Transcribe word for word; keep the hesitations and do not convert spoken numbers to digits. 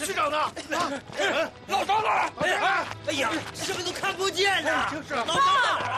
区长呢？啊， 老张呢？哎呀，哎呀，什么都看不见呐！ 就是老张在哪